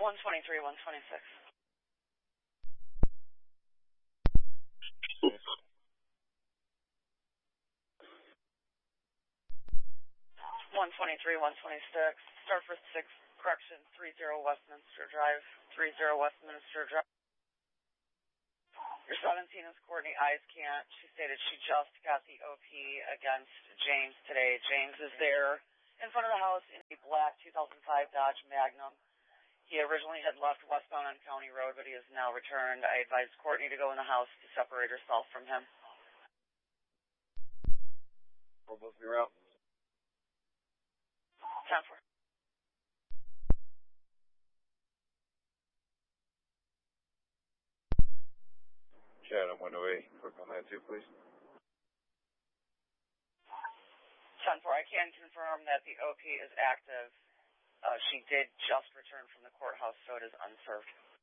123, 126. 123, 126. Start for 6, correction, 30 Westminster Drive. 30 Westminster Drive. Your 17 is Courtney Eiskamp. She stated she just got the OP against James today. James is there in front of the house in a black 2005 Dodge Magnum. He originally had left westbound on County Road, but he has now returned. I advised Courtney to go in the house to separate herself from him. We're supposed to be around. 10-4. Chatham 108. Quick on that too, please. 10-4. I can confirm that the OP is active. She did just return from the courthouse, so it is unserved.